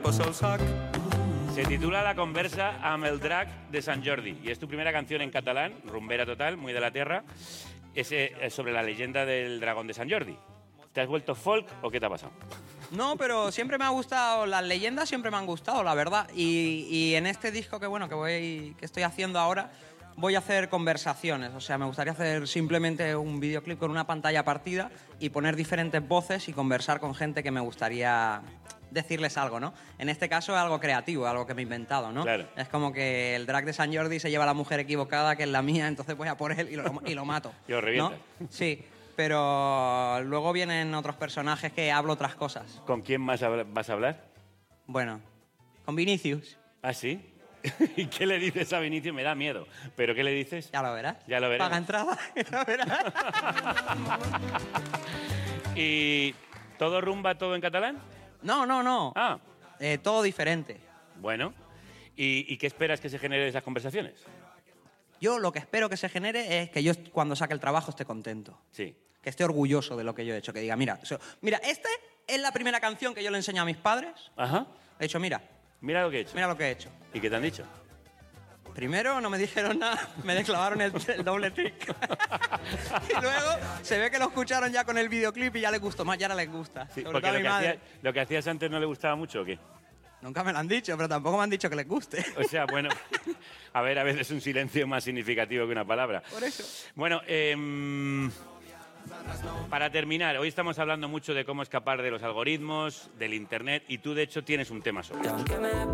posa el sac. Se titula La conversa amb el drac de Sant Jordi y es tu primera canción en catalán, rumbera total, muy de la tierra. Es sobre la leyenda del dragón de Sant Jordi. ¿Te has vuelto folk o qué te ha pasado? No, pero siempre me ha gustado, las leyendas siempre me han gustado, la verdad. Y en este disco que estoy haciendo ahora, voy a hacer conversaciones. O sea, me gustaría hacer simplemente un videoclip con una pantalla partida y poner diferentes voces y conversar con gente que me gustaría decirles algo, ¿no? En este caso es algo creativo, algo que me he inventado, ¿no? Claro. Es como que el drag de Sant Jordi se lleva a la mujer equivocada, que es la mía, entonces voy a por él y lo mato. Y lo revientas. ¿No? Sí, pero luego vienen otros personajes que hablo otras cosas. ¿Con quién más vas a hablar? Bueno, con Vinicius. ¿Ah, sí? ¿Y qué le dices a Vinicius? Me da miedo. ¿Pero qué le dices? Ya lo verás. Ya lo veremos. Paga entrada, ya lo verás. ¿Y todo rumba, todo en catalán? No. Ah, Todo diferente. bueno. ¿Y qué esperas que se genere de esas conversaciones? Yo lo que espero que se genere es que yo cuando saque el trabajo esté contento. Sí. Que esté orgulloso de lo que yo he hecho. Que diga, mira, esta es la primera canción que yo le enseño a mis padres. Ajá. He dicho, mira Mira lo que he hecho. lo que he hecho. ¿Y qué te han dicho? Primero no me dijeron nada, me declavaron el doble tic. Y luego se ve que lo escucharon ya con el videoclip y ya les gustó más, ya ahora les gusta. Sí, Sobre porque todo a mi madre. lo que hacías antes no le gustaba mucho, ¿o qué? Nunca me lo han dicho, pero tampoco me han dicho que les guste. O sea, bueno, a ver, a veces un silencio más significativo que una palabra. Por eso. Bueno, para terminar, hoy estamos hablando mucho de cómo escapar de los algoritmos, del internet, y tú, de hecho, tienes un tema sobre Y eso. aunque me